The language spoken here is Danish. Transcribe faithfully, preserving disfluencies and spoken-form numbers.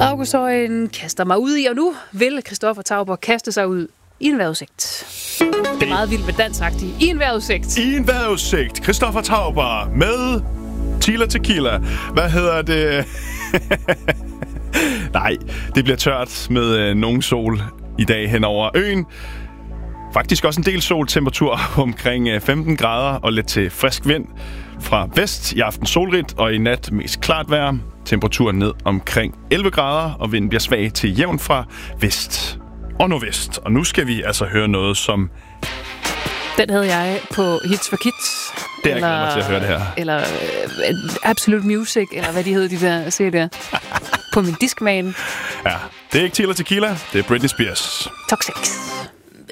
August Højen kaster mig ud i, og nu vil Christoffer Tauber kaste sig ud i en vejrudsigt. Det er meget vildt med dansagtigt. I en vejrudsigt. I en vejrudsigt. Christoffer Tauber med Tila Tequila. Hvad hedder det? Nej, det bliver tørt med øh, nogen sol i dag hen over øen. Faktisk også en del sol, temperatur omkring femten grader og lidt til frisk vind. Fra vest i aften solrigt, og i nat mest klart vejr. Temperaturen ned omkring elleve grader, og vinden bliver svag til jævn fra vest og nordvest. Og nu skal vi altså høre noget, som... Den havde jeg på Hits for Kids. Det er jeg glæder mig til at høre det her. Eller uh, Absolute Music, eller hvad de hedder, de der C D'er. På min Discman. Ja, det er ikke Tila Tequila, det er Britney Spears. Toxic.